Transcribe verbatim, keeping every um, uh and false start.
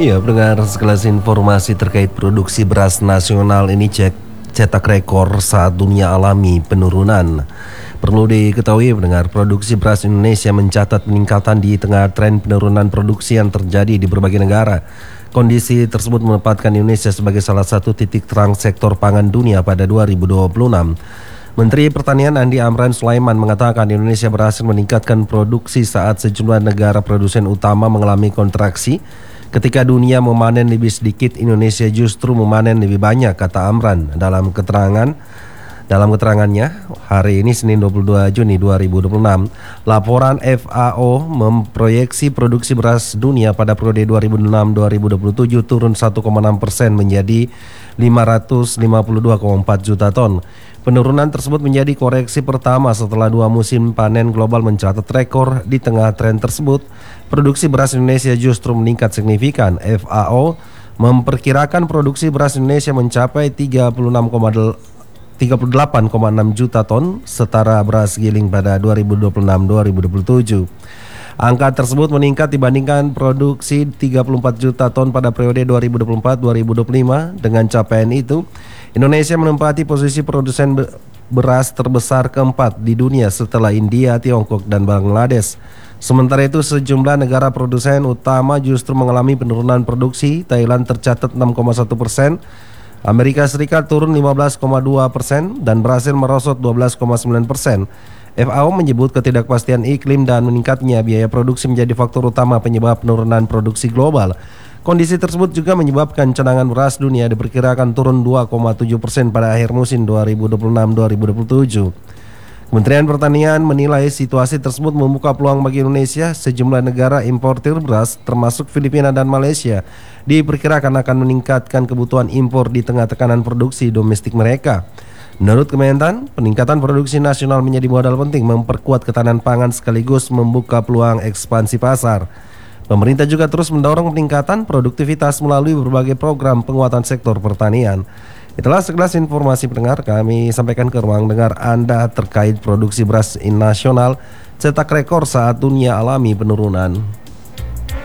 Iya, pendengar, sekelas informasi terkait produksi beras nasional ini cek cetak rekor saat dunia alami penurunan. Perlu diketahui pendengar, produksi beras Indonesia mencatat peningkatan di tengah tren penurunan produksi yang terjadi di berbagai negara. Kondisi tersebut menempatkan Indonesia sebagai salah satu titik terang sektor pangan dunia pada dua ribu dua puluh enam. Menteri Pertanian Andi Amran Sulaiman mengatakan Indonesia berhasil meningkatkan produksi saat sejumlah negara produsen utama mengalami kontraksi. Ketika dunia memanen lebih sedikit, Indonesia justru memanen lebih banyak, kata Amran dalam keterangan dalam keterangannya hari ini Senin dua puluh dua Juni dua ribu dua puluh enam. Laporan F A O memproyeksi produksi beras dunia pada periode dua ribu enam sampai dua ribu dua puluh tujuh turun satu koma enam persen menjadi lima ratus lima puluh dua koma empat juta ton. Penurunan tersebut menjadi koreksi pertama setelah dua musim panen global mencatat rekor. Di tengah tren tersebut, produksi beras Indonesia justru meningkat signifikan. F A O memperkirakan produksi beras Indonesia mencapai tiga puluh delapan koma enam juta ton, setara beras giling pada dua ribu dua puluh enam sampai dua ribu dua puluh tujuh. Angka tersebut meningkat dibandingkan produksi tiga puluh empat juta ton pada periode dua ribu dua puluh empat sampai dua ribu dua puluh lima. Dengan capaian itu, Indonesia menempati posisi produsen beras terbesar keempat di dunia setelah India, Tiongkok, dan Bangladesh. Sementara itu, sejumlah negara produsen utama justru mengalami penurunan produksi. Thailand tercatat enam koma satu persen, Amerika Serikat turun lima belas koma dua persen, dan Brasil merosot dua belas koma sembilan persen. F A O menyebut ketidakpastian iklim dan meningkatnya biaya produksi menjadi faktor utama penyebab penurunan produksi global. Kondisi tersebut juga menyebabkan cadangan beras dunia diperkirakan turun dua koma tujuh persen pada akhir musim dua ribu dua puluh enam dua ribu dua puluh tujuh. Kementerian Pertanian menilai situasi tersebut membuka peluang bagi Indonesia. Sejumlah negara importir beras termasuk Filipina dan Malaysia diperkirakan akan meningkatkan kebutuhan impor di tengah tekanan produksi domestik mereka. Menurut Kementan, peningkatan produksi nasional menjadi modal penting memperkuat ketahanan pangan sekaligus membuka peluang ekspansi pasar. Pemerintah juga terus mendorong peningkatan produktivitas melalui berbagai program penguatan sektor pertanian. Itulah sekelas informasi pendengar kami sampaikan ke ruang dengar Anda terkait produksi beras nasional cetak rekor saat dunia alami penurunan.